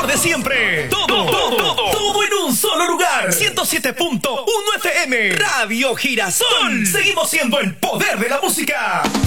mejor de siempre. Todo en un solo lugar. 107.1 FM. Radio Girasol. Seguimos siendo el poder de la música.